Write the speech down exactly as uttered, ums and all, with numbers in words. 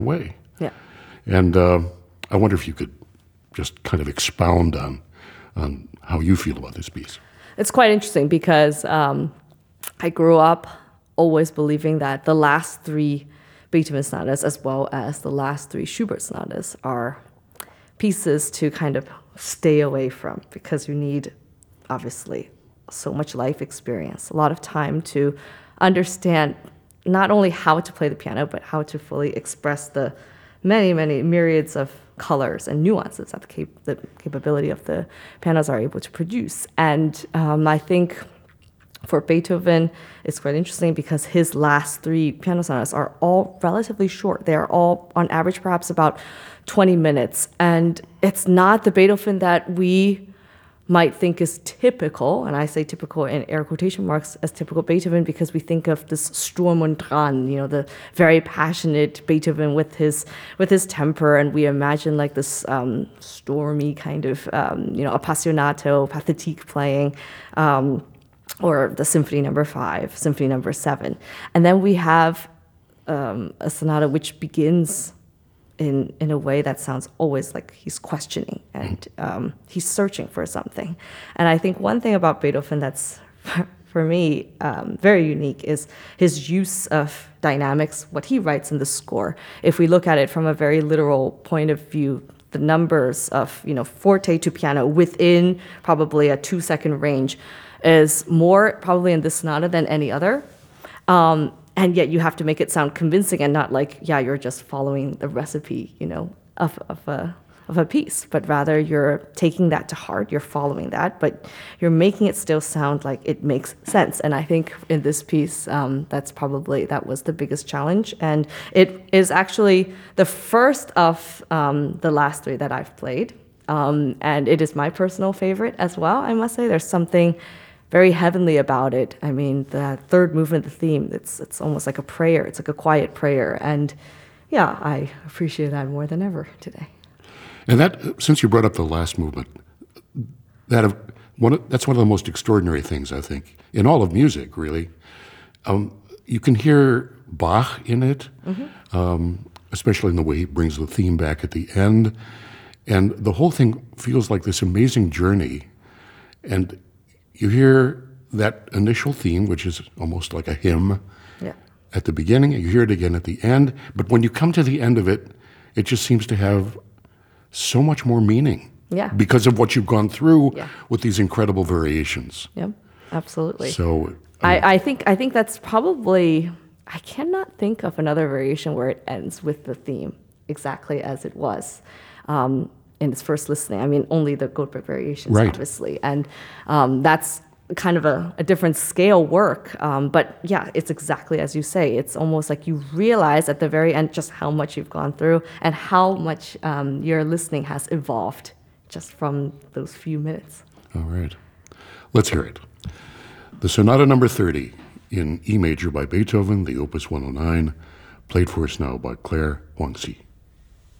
way. Yeah. And uh, I wonder if you could just kind of expound on on how you feel about this piece. It's quite interesting because um, I grew up always believing that the last three Beethoven sonatas, as well as the last three Schubert sonatas, are pieces to kind of stay away from because you need, obviously, so much life experience, a lot of time to understand not only how to play the piano, but how to fully express the many, many myriads of colors and nuances that the, cap- the capability of the pianos are able to produce. And um, I think for Beethoven, it's quite interesting because his last three piano sonatas are all relatively short. They are all, on average, perhaps about twenty minutes. And it's not the Beethoven that we might think is typical, and I say typical in air quotation marks as typical Beethoven because we think of this Sturm und Drang, you know, the very passionate Beethoven with his with his temper, and we imagine like this um, stormy kind of um, you know appassionato, pathetique playing, um, or the Symphony Number Five, Symphony Number Seven, and then we have um, a sonata which begins in in a way that sounds always like he's questioning and um, he's searching for something. And I think one thing about Beethoven that's, for me, um, very unique is his use of dynamics, what he writes in the score. If we look at it from a very literal point of view, the numbers of, you know, forte to piano within probably a two-second range is more probably in this sonata than any other. Um, And yet you have to make it sound convincing and not like, yeah, you're just following the recipe, you know, of, of a of a piece, but rather you're taking that to heart, you're following that, but you're making it still sound like it makes sense. And I think in this piece, um, that's probably, that was the biggest challenge. And it is actually the first of um, the last three that I've played. Um, and it is my personal favorite as well, I must say. There's something very heavenly about it. I mean, the third movement, the theme, it's it's almost like a prayer. It's like a quiet prayer. And yeah, I appreciate that more than ever today. And that, since you brought up the last movement, that one of, that's one of the most extraordinary things, I think, in all of music, really. Um, you can hear Bach in it, mm-hmm. um, especially in the way he brings the theme back at the end. And the whole thing feels like this amazing journey. And you hear that initial theme, which is almost like a hymn yeah. at the beginning, and you hear it again at the end. But when you come to the end of it, it just seems to have so much more meaning yeah. because of what you've gone through yeah. with these incredible variations. Yep, absolutely. So um, I, I think I think that's probably, I cannot think of another variation where it ends with the theme exactly as it was. Um, in its first listening. I mean, only the Goldberg variations, right. obviously. And um, that's kind of a, a different scale work. Um, but yeah, it's exactly as you say. It's almost like you realize at the very end just how much you've gone through and how much um, your listening has evolved just from those few minutes. All right. Let's hear it. The Sonata Number thirty in E major by Beethoven, the Opus one oh nine, played for us now by Claire Huangxi.